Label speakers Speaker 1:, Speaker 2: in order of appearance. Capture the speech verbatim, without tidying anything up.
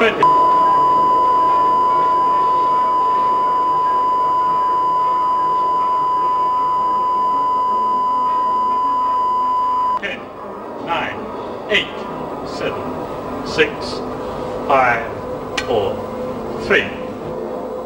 Speaker 1: twenty. Ten, nine, eight, seven, six, five, four, three.